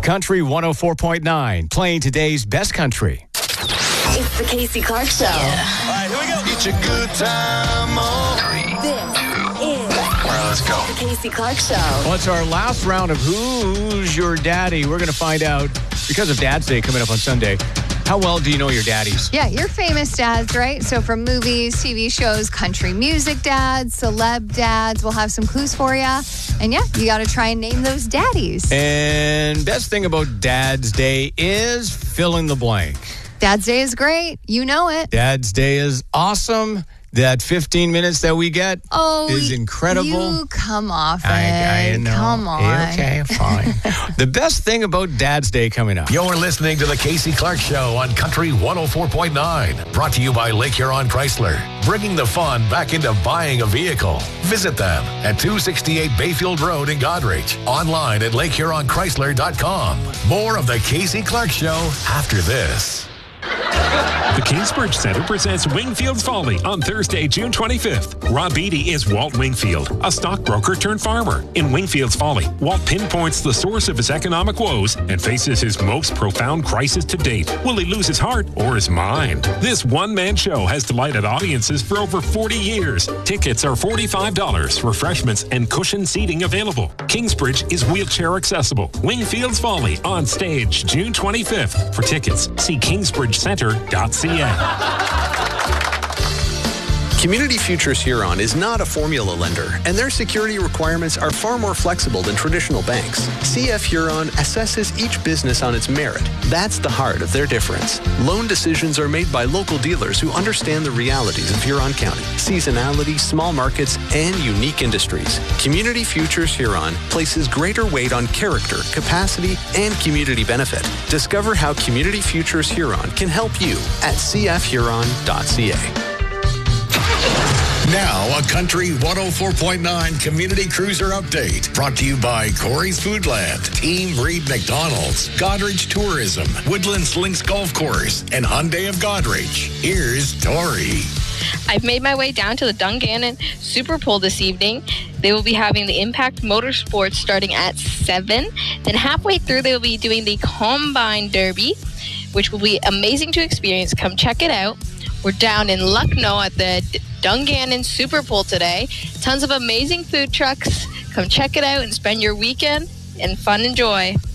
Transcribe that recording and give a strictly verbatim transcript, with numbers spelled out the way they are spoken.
Country one oh four point nine, playing today's best country. It's the Casey Clark Show. Yeah. All right, here we go. It's a good time. Oh. Three, this two, is all right, let's go. the Casey Clark Show. Well, it's our last round of Who's Your Daddy? We're going to find out, because of Dad's Day coming up on Sunday, how well do you know your daddies? Yeah, you're famous dads, right? So from movies, T V shows, country music dads, celeb dads, we'll have some clues for you. And yeah, you got to try and name those daddies. And best thing about Dad's Day is fill in the blank. Dad's Day is great. You know it. Dad's Day is awesome. That fifteen minutes that we get oh, is incredible. You come off it. I, I know. Come on. Okay, fine. The best thing about Dad's Day coming up. You're listening to the Casey Clark Show on Country one oh four point nine. Brought to you by Lake Huron Chrysler. Bringing the fun back into buying a vehicle. Visit them at two sixty-eight Bayfield Road in Goderich. Online at lake huron chrysler dot com. More of the Casey Clark Show after this. The Kingsbridge Center presents Wingfield's Folly on Thursday, June twenty-fifth. Rob Beatty is Walt Wingfield, a stockbroker turned farmer. In Wingfield's Folly, Walt pinpoints the source of his economic woes and faces his most profound crisis to date. Will he lose his heart or his mind? This one-man show has delighted audiences for over forty years. Tickets are forty-five dollars, refreshments and cushioned seating available. Kingsbridge is wheelchair accessible. Wingfield's Folly on stage, June twenty-fifth. For tickets, see kingsbridge center dot c a. Community Futures Huron is not a formula lender, and their security requirements are far more flexible than traditional banks. C F Huron assesses each business on its merit. That's the heart of their difference. Loan decisions are made by local dealers who understand the realities of Huron County, seasonality, small markets, and unique industries. Community Futures Huron places greater weight on character, capacity, and community benefit. Discover how Community Futures Huron can help you at c f huron dot c a. Now, a Country one oh four point nine Community Cruiser Update. Brought to you by Corey's Foodland, Team Reed McDonald's, Goderich Tourism, Woodlands Links Golf Course, and Hyundai of Goderich. Here's Tori. I've made my way down to the Dungannon Super Bowl this evening. They will be having the Impact Motorsports starting at seven. Then halfway through, they will be doing the Combine Derby, which will be amazing to experience. Come check it out. We're down in Lucknow at the Dungannon Super Bowl today. Tons of amazing food trucks. Come check it out and spend your weekend in fun and joy.